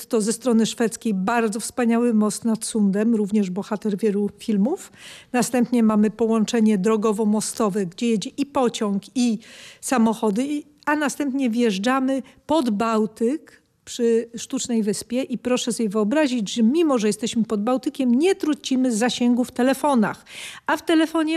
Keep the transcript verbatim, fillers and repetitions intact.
Jest to ze strony szwedzkiej bardzo wspaniały most nad Sundem, również bohater wielu filmów. Następnie mamy połączenie drogowo-mostowe, gdzie jedzie i pociąg, i samochody, a następnie wjeżdżamy pod Bałtyk przy Sztucznej Wyspie i proszę sobie wyobrazić, że mimo, że jesteśmy pod Bałtykiem, nie tracimy zasięgu w telefonach. A w telefonie